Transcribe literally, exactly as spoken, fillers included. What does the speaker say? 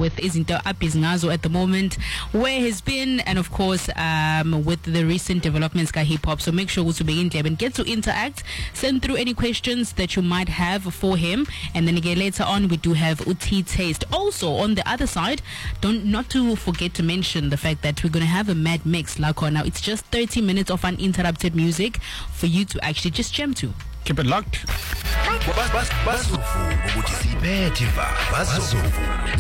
with Izinto Abizingazo at the moment, where he's been, and of course um, with the recent developments ka hip hop. So make sure to begin and get to interact. Send through any questions that you might have for him, and then again later on we do have Uti Taste. Also on the other side, don't not to forget to mention the fact that we're going to have a mad mix like now. It's just thirty minutes of uninterrupted music for you to actually just jam to. Keep it locked.